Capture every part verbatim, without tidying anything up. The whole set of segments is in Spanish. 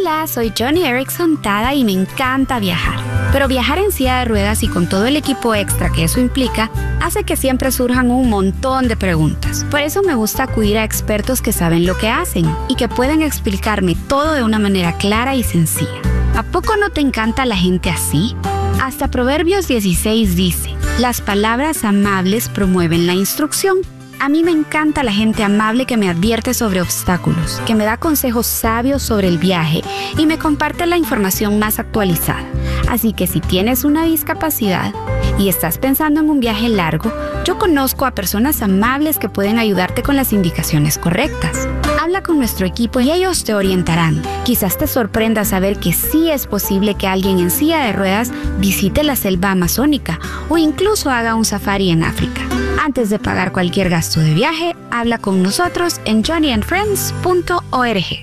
Hola, soy Johnny Erickson Tada y me encanta viajar. Pero viajar en silla de ruedas y con todo el equipo extra que eso implica, hace que siempre surjan un montón de preguntas. Por eso me gusta acudir a expertos que saben lo que hacen y que pueden explicarme todo de una manera clara y sencilla. ¿A poco no te encanta la gente así? Hasta Proverbios dieciséis dice, las palabras amables promueven la instrucción. A mí me encanta la gente amable que me advierte sobre obstáculos, que me da consejos sabios sobre el viaje y me comparte la información más actualizada. Así que si tienes una discapacidad y estás pensando en un viaje largo, yo conozco a personas amables que pueden ayudarte con las indicaciones correctas. Habla con nuestro equipo y ellos te orientarán. Quizás te sorprenda saber que sí es posible que alguien en silla de ruedas visite la selva amazónica o incluso haga un safari en África. Antes de pagar cualquier gasto de viaje, habla con nosotros en johnny and friends punto org.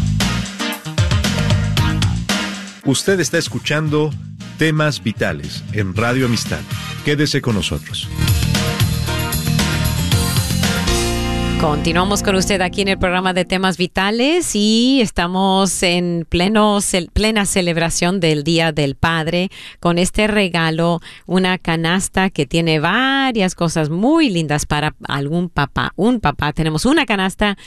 Usted está escuchando Temas Vitales en Radio Amistad. Quédese con nosotros. Continuamos con usted aquí en el programa de Temas Vitales y estamos en pleno, cel, plena celebración del Día del Padre con este regalo, una canasta que tiene varias cosas muy lindas para algún papá. Un papá, tenemos una canasta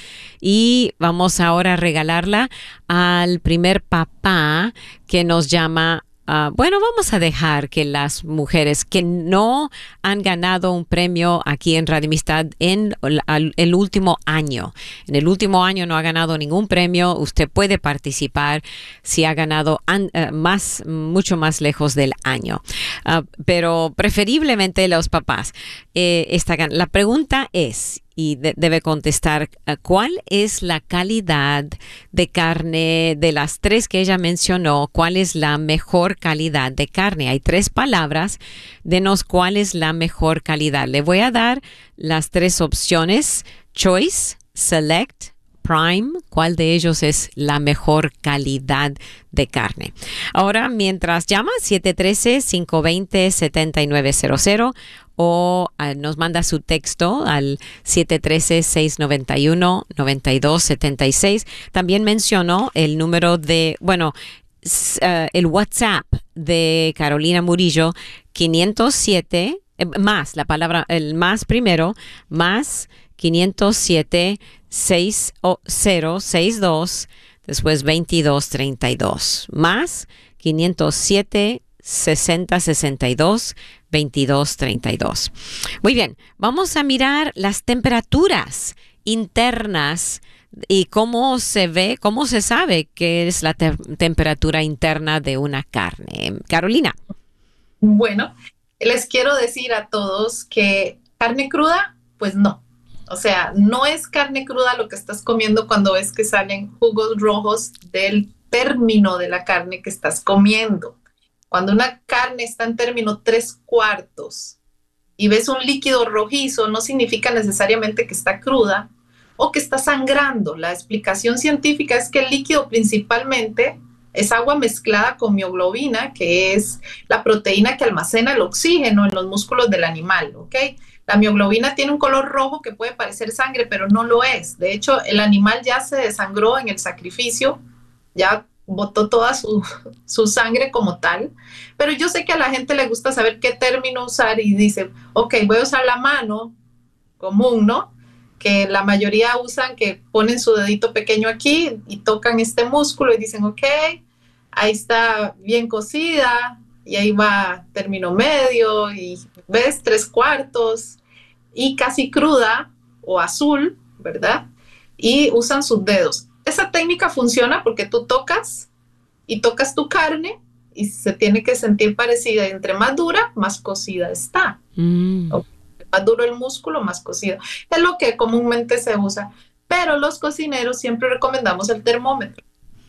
y vamos ahora a regalarla al primer papá que nos llama. Uh, bueno, vamos a dejar que las mujeres que no han ganado un premio aquí en Radio Amistad en el, el último año, en el último año no ha ganado ningún premio, usted puede participar si ha ganado an, uh, más, mucho más lejos del año. Uh, pero preferiblemente los papás. Eh, esta, la pregunta es, y de, debe contestar, ¿cuál es la calidad de carne de las tres que ella mencionó? ¿Cuál es la mejor calidad de carne? Hay tres palabras, denos cuál es la mejor calidad. Le voy a dar las tres opciones, Choice, Select, Prime, ¿cuál de ellos es la mejor calidad de carne? Ahora, mientras llama, siete uno tres, cinco dos cero, siete nueve cero cero o uh, nos manda su texto al siete uno tres, seis nueve uno, nueve dos siete seis. También mencionó el número de, bueno, uh, el WhatsApp de Carolina Murillo, quinientos siete, eh, más, la palabra, el más primero, más quinientos siete, seis cero seis dos, después veintidós treinta y dos, más quinientos siete, sesenta sesenta y dos, veintidós treinta y dos. Muy bien, vamos a mirar las temperaturas internas y cómo se ve, cómo se sabe qué es la te- temperatura interna de una carne. Carolina. Bueno, les quiero decir a todos que carne cruda, pues no. O sea, no es carne cruda lo que estás comiendo cuando ves que salen jugos rojos del término de la carne que estás comiendo. Cuando una carne está en término tres cuartos y ves un líquido rojizo, no significa necesariamente que está cruda o que está sangrando. La explicación científica es que el líquido principalmente es agua mezclada con mioglobina, que es la proteína que almacena el oxígeno en los músculos del animal, ¿ok? La mioglobina tiene un color rojo que puede parecer sangre, pero no lo es. De hecho, el animal ya se desangró en el sacrificio, ya botó toda su, su sangre como tal, pero yo sé que a la gente le gusta saber qué término usar y dice, ok, voy a usar la mano común, ¿no? Que la mayoría usan, que ponen su dedito pequeño aquí y tocan este músculo y dicen, ok, ahí está bien cocida y ahí va término medio y ves tres cuartos y casi cruda o azul, ¿verdad? Y usan sus dedos. Esa técnica funciona porque tú tocas y tocas tu carne y se tiene que sentir parecida. Entre más dura, más cocida está. Mm. O más duro el músculo, más cocido. Es lo que comúnmente se usa. Pero los cocineros siempre recomendamos el termómetro.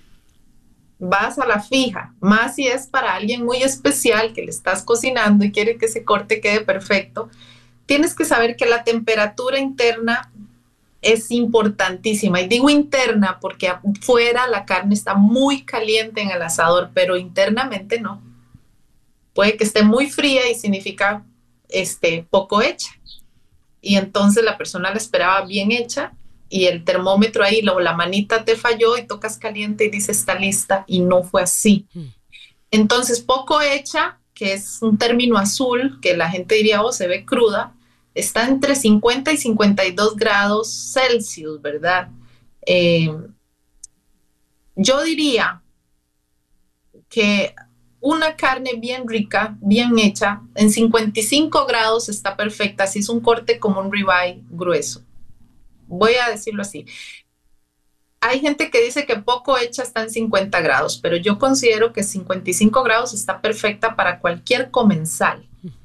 Vas a la fija, más si es para alguien muy especial que le estás cocinando y quiere que ese corte quede perfecto. Tienes que saber que la temperatura interna es importantísima, y digo interna porque afuera la carne está muy caliente en el asador, pero internamente no. Puede que esté muy fría y significa este, poco hecha, y entonces la persona la esperaba bien hecha y el termómetro ahí, o la manita te falló y tocas caliente y dices está lista, y no fue así. Entonces, poco hecha, que es un término azul, que la gente diría, oh, se ve cruda, está entre cincuenta y cincuenta y dos grados Celsius, ¿verdad? Eh, yo diría que una carne bien rica, bien hecha, en cincuenta y cinco grados está perfecta, si es un corte como un ribeye grueso. Voy a decirlo así. Hay gente que dice que poco hecha está en cincuenta grados, pero yo considero que cincuenta y cinco grados está perfecta para cualquier comensal.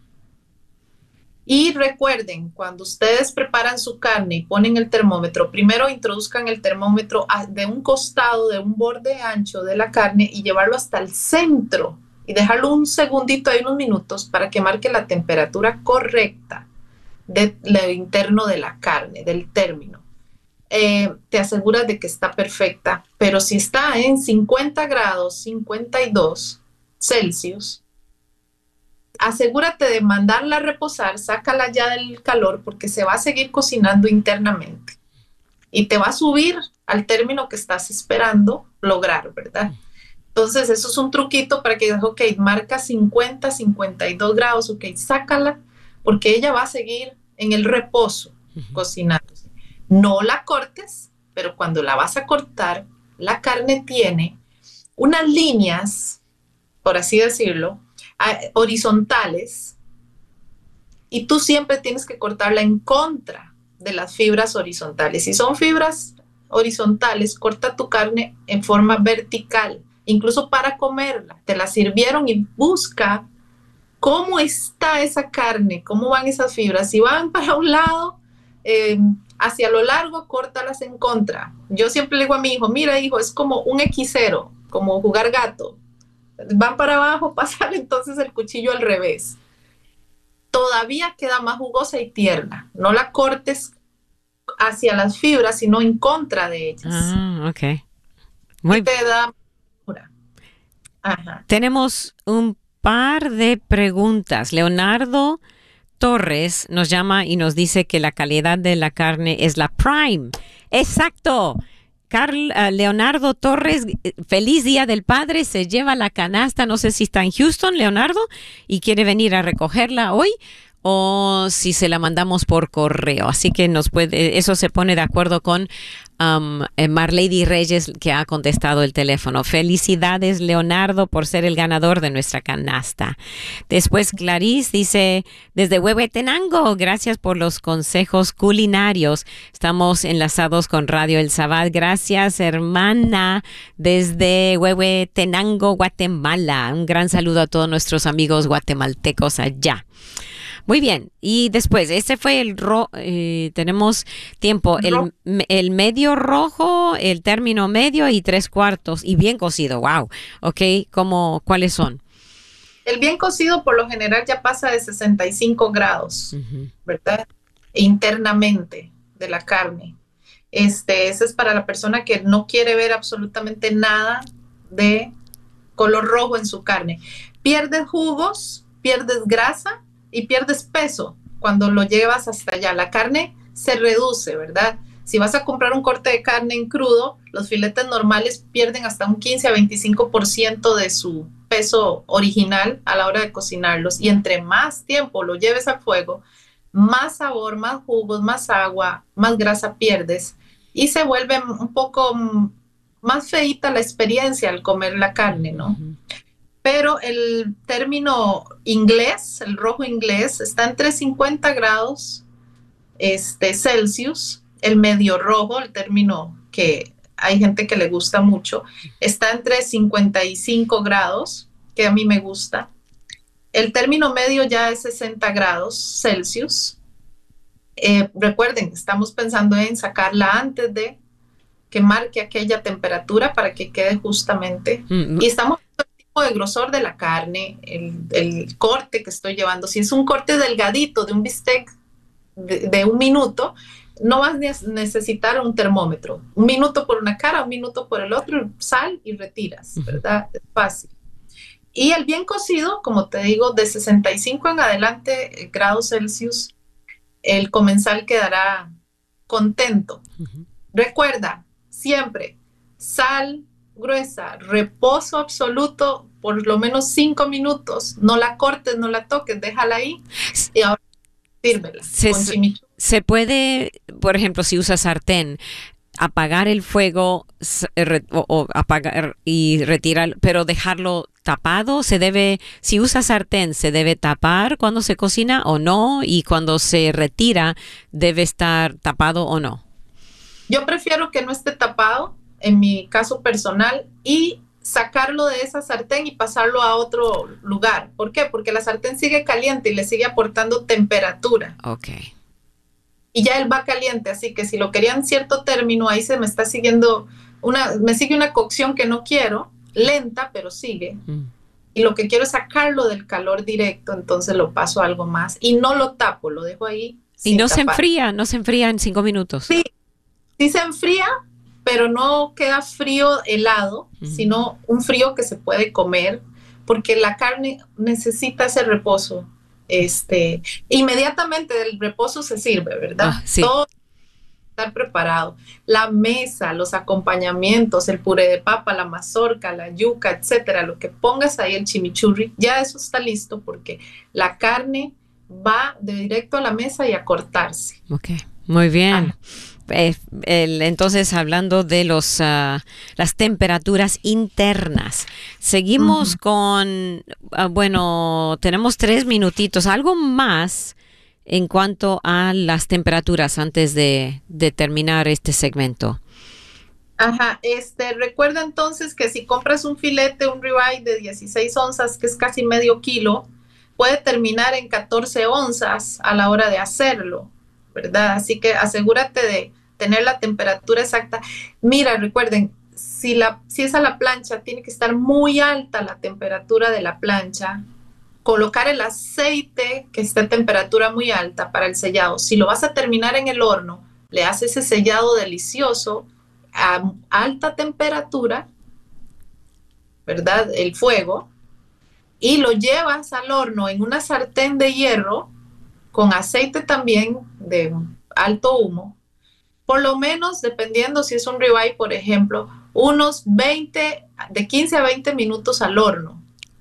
Y recuerden, cuando ustedes preparan su carne y ponen el termómetro, primero introduzcan el termómetro de un costado, de un borde ancho de la carne y llevarlo hasta el centro y dejarlo un segundito, ahí unos minutos, para que marque la temperatura correcta de lo interno de la carne, del término. Eh, te aseguras de que está perfecta, pero si está en cincuenta grados, cincuenta y dos Celsius, asegúrate de mandarla a reposar, sácala ya del calor porque se va a seguir cocinando internamente y te va a subir al término que estás esperando lograr, ¿verdad? Entonces eso es un truquito para que digas, ok, marca cincuenta, cincuenta y dos grados, ok, sácala porque ella va a seguir en el reposo cocinándose. No la cortes, pero cuando la vas a cortar, la carne tiene unas líneas, por así decirlo, horizontales, y tú siempre tienes que cortarla en contra de las fibras horizontales. Si son fibras horizontales, corta tu carne en forma vertical, incluso para comerla. Te la sirvieron y busca cómo está esa carne, cómo van esas fibras. Si van para un lado, eh, hacia lo largo, córtalas en contra. Yo siempre le digo a mi hijo, mira hijo, es como un equisero, como jugar gato. Van para abajo, pasar entonces el cuchillo al revés. Todavía queda más jugosa y tierna. No la cortes hacia las fibras, sino en contra de ellas. Ah, ok. Muy te da... Ajá. Tenemos un par de preguntas. Leonardo Torres nos llama y nos dice que la calidad de la carne es la Prime. ¡Exacto! Carl, uh, Leonardo Torres, feliz Día del Padre, se lleva la canasta, no sé si está en Houston, Leonardo, y quiere venir a recogerla hoy, o si se la mandamos por correo. Así que nos puede, eso se pone de acuerdo con um, Marlady Reyes, que ha contestado el teléfono. Felicidades, Leonardo, por ser el ganador de nuestra canasta. Después Clarice dice, desde Huehuetenango, gracias por los consejos culinarios. Estamos enlazados con Radio El Sabad. Gracias, hermana, desde Huehuetenango, Guatemala. Un gran saludo a todos nuestros amigos guatemaltecos allá. Muy bien, y después, este fue el rojo, eh, tenemos tiempo, el, el medio rojo, el término medio y tres cuartos, y bien cocido, wow, ok, ¿cómo, cuáles son? El bien cocido por lo general ya pasa de sesenta y cinco grados, uh-huh. ¿verdad? Internamente de la carne. Este, ese es para la persona que no quiere ver absolutamente nada de color rojo en su carne. Pierdes jugos, pierdes grasa, y pierdes peso cuando lo llevas hasta allá. La carne se reduce, ¿verdad? Si vas a comprar un corte de carne en crudo, los filetes normales pierden hasta un quince a veinticinco por ciento de su peso original a la hora de cocinarlos. Y entre más tiempo lo lleves al fuego, más sabor, más jugos, más agua, más grasa pierdes. Y se vuelve un poco más feíta la experiencia al comer la carne, ¿no? Uh-huh. Pero el término inglés, el rojo inglés, está entre cincuenta grados este, Celsius. El medio rojo, el término que hay gente que le gusta mucho, está entre cincuenta y cinco grados, que a mí me gusta. El término medio ya es sesenta grados Celsius. Eh, recuerden, estamos pensando en sacarla antes de que marque aquella temperatura para que quede justamente. Mm-hmm. Y estamos de grosor de la carne, el, el corte que estoy llevando. Si es un corte delgadito de un bistec de, de un minuto, no vas a necesitar un termómetro. Un minuto por una cara, un minuto por el otro, sal y retiras, ¿verdad? Es fácil. Y el bien cocido, como te digo, de sesenta y cinco en adelante grados Celsius, el comensal quedará contento. Uh-huh. Recuerda, siempre, sal gruesa, reposo absoluto por lo menos cinco minutos. No la cortes, no la toques, déjala ahí y ahora sírvela. Se, con chimichurri. Se puede, por ejemplo, si usa sartén, apagar el fuego o, o apagar y retirar, pero dejarlo tapado. Se debe, si usa sartén, se debe tapar cuando se cocina o no, y cuando se retira debe estar tapado o no. Yo prefiero que no esté tapado, en mi caso personal, y sacarlo de esa sartén y pasarlo a otro lugar. ¿Por qué? Porque la sartén sigue caliente y le sigue aportando temperatura. Ok. Y ya él va caliente, así que si lo querían cierto término, ahí se me está siguiendo una, me sigue una cocción que no quiero, lenta, pero sigue. Mm. Y lo que quiero es sacarlo del calor directo, entonces lo paso a algo más. Y no lo tapo, lo dejo ahí. Y no tapar. Se enfría, no se enfría en cinco minutos. Sí, sí se enfría, pero no queda frío helado, mm. sino un frío que se puede comer, porque la carne necesita ese reposo. Este, inmediatamente del reposo se sirve, ¿verdad? Ah, sí. Todo estar preparado. La mesa, los acompañamientos, el puré de papa, la mazorca, la yuca, etcétera, lo que pongas ahí, el chimichurri, ya eso está listo porque la carne va de directo a la mesa y a cortarse. Ok, muy bien. Ah. Eh, el, entonces, hablando de los uh, las temperaturas internas, seguimos uh-huh. con, uh, bueno, tenemos tres minutitos, algo más en cuanto a las temperaturas antes de, de terminar este segmento. Ajá, este, recuerda entonces que si compras un filete, un ribeye de dieciséis onzas, que es casi medio kilo, puede terminar en catorce onzas a la hora de hacerlo, ¿verdad? Así que asegúrate de tener la temperatura exacta. Mira, recuerden, si, la, si es a la plancha, tiene que estar muy alta la temperatura de la plancha. Colocar el aceite que esté a temperatura muy alta para el sellado. Si lo vas a terminar en el horno, le haces ese sellado delicioso a alta temperatura, ¿verdad? El fuego. Y lo llevas al horno en una sartén de hierro con aceite también de alto humo, por lo menos, dependiendo si es un ribeye, por ejemplo, unos veinte, de quince a veinte minutos al horno,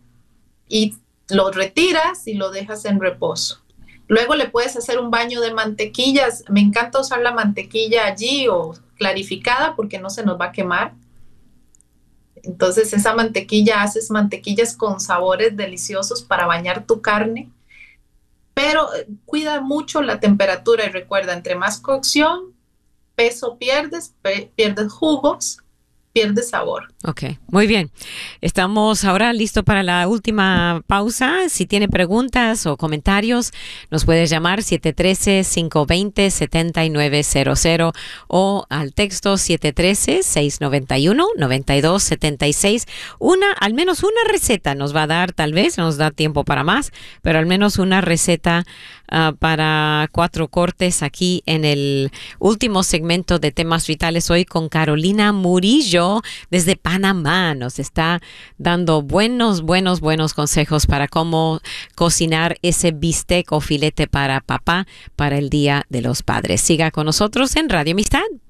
y lo retiras y lo dejas en reposo. Luego le puedes hacer un baño de mantequillas. Me encanta usar la mantequilla allí o clarificada porque no se nos va a quemar. Entonces esa mantequilla, haces mantequillas con sabores deliciosos para bañar tu carne. Pero cuida mucho la temperatura y recuerda, entre más cocción, peso pierdes, pierdes jugos, pierdes sabor. Ok, muy bien. Estamos ahora listos para la última pausa. Si tiene preguntas o comentarios, nos puedes llamar siete uno tres, cinco dos cero, siete nueve cero cero o al texto siete uno tres, seis nueve uno, nueve dos siete seis. Una, al menos una receta nos va a dar, tal vez, no nos da tiempo para más, pero al menos una receta uh, para cuatro cortes aquí en el último segmento de Temas Vitales hoy con Carolina Murillo desde Panamá. Nos está dando buenos, buenos, buenos consejos para cómo cocinar ese bistec o filete para papá para el Día de los Padres. Siga con nosotros en Radio Amistad.